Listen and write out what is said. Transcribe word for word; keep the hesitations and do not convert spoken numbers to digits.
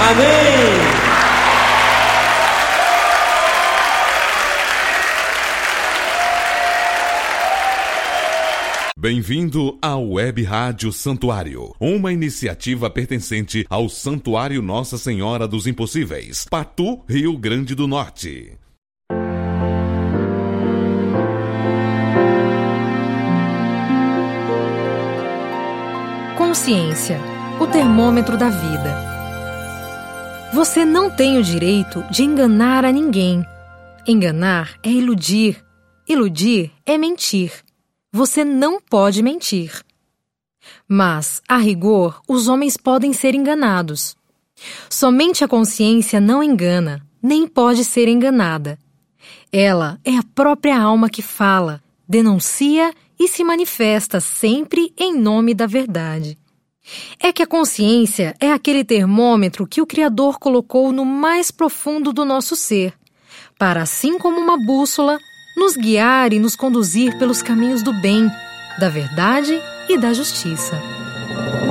Amém! Bem-vindo ao Web Rádio Santuário, uma iniciativa pertencente ao Santuário Nossa Senhora dos Impossíveis, Patu, Rio Grande do Norte. Consciência, o termômetro da vida. Você não tem o direito de enganar a ninguém. Enganar é iludir. Iludir é mentir. Você não pode mentir. Mas, a rigor, os homens podem ser enganados. Somente a consciência não engana, nem pode ser enganada. Ela é a própria alma que fala, denuncia e se manifesta sempre em nome da verdade. É que a consciência é aquele termômetro que o Criador colocou no mais profundo do nosso ser, para, assim como uma bússola, nos guiar e nos conduzir pelos caminhos do bem, da verdade e da justiça.